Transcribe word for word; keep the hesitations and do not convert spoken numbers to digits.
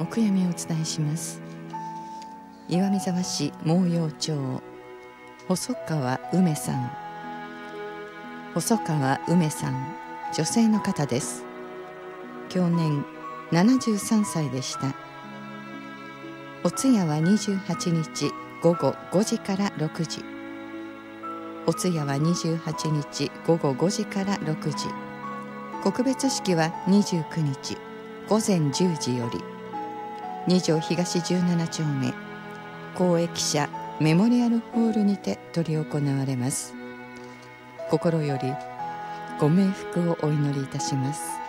お悔やみをお伝えします。岩見沢市毛陽町細川梅さん。細川梅さん、女性の方です。享年ななじゅうさんさいでした。お通夜はにじゅうはちにちごごごじからろくじ。お通夜はにじゅうはちにちごごごじからろくじ。告別式はにじゅうくにちごぜんじゅうじよりに条東じゅうななちょうめ公益社メモリアルホールにて執り行われます。心よりご冥福をお祈りいたします。